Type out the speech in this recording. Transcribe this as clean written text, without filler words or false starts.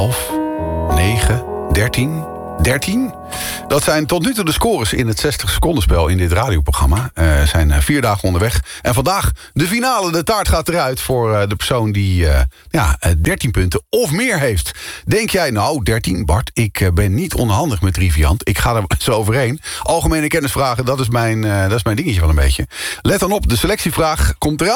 11, 9, 13... 13. Dat zijn tot nu toe de scores in het 60-secondenspel in dit radioprogramma. Zijn 4 dagen onderweg. En vandaag de finale. De taart gaat eruit voor de persoon die 13 punten of meer heeft. Denk jij, nou 13, Bart, ik ben niet onhandig met Triviant. Ik ga er zo overheen. Algemene kennisvragen, dat is mijn dingetje wel een beetje. Let dan op, de selectievraag komt eraan.